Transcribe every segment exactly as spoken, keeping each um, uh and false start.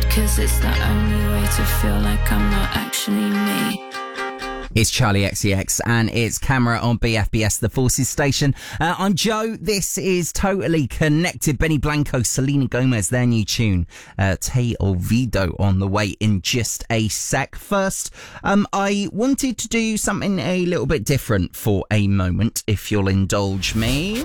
'cause it's the only way to feel like I'm not actually me. It's Charlie X C X and it's Camera on B F B S, the Forces station. Uh, I'm Joe. This is Totally Connected. Benny Blanco, Selena Gomez, their new tune, uh, Te Olvido, on the way in just a sec. First, um, I wanted to do something a little bit different for a moment, if you'll indulge me.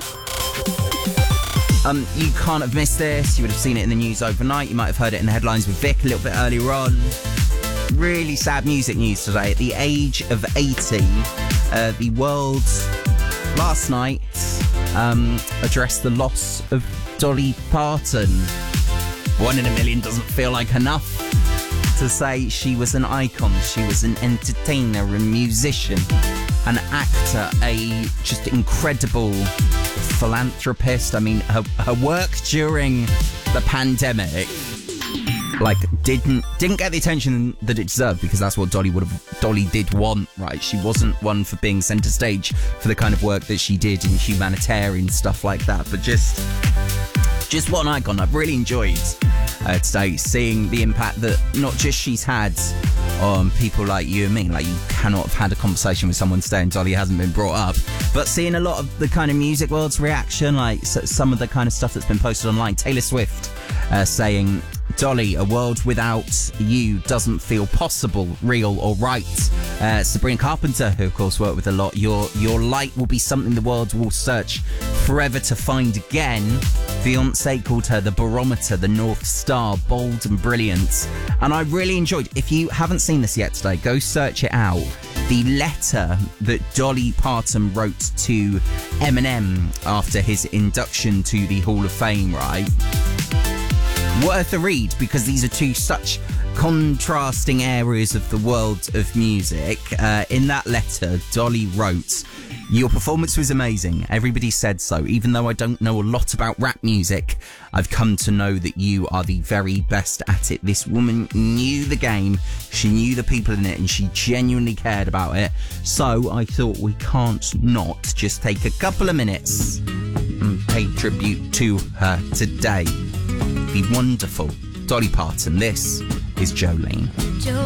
Um, you can't have missed this. You would have seen it in the news overnight. You might have heard it in the headlines with Vic a little bit earlier on. Really sad music news today. At the age of eighty, uh, the world last night um, addressed the loss of Dolly Parton. One in a million doesn't feel like enough to say she was an icon. She was an entertainer, a musician, an actor, a just incredible philanthropist. I mean, her, her work during the pandemic like didn't didn't get the attention that it deserved, because that's what Dolly would have Dolly did want, right? She wasn't one for being centre stage for the kind of work that she did in humanitarian stuff like that, but just just what an icon. I've really enjoyed uh, today seeing the impact that not just she's had on people like you and me. Like, you cannot have had a conversation with someone today and Dolly hasn't been brought up, but seeing a lot of the kind of music world's reaction, like some of the kind of stuff that's been posted online. Taylor Swift uh, saying, Dolly, a world without you doesn't feel possible, real or right. Uh, Sabrina Carpenter, who of course worked with a lot, your your light will be something the world will search forever to find again. Beyonce called her the barometer, the North Star, bold and brilliant. And I really enjoyed, if you haven't seen this yet today, go search it out. The letter that Dolly Parton wrote to Eminem after his induction to the Hall of Fame, right? Worth a read, because these are two such contrasting areas of the world of music. Uh, in that letter, Dolly wrote, "Your performance was amazing. Everybody said so. Even though I don't know a lot about rap music, I've come to know that you are the very best at it." This woman knew the game, she knew the people in it, and she genuinely cared about it. So I thought we can't not just take a couple of minutes and pay tribute to her today. The wonderful Dolly Parton. This is Jolene.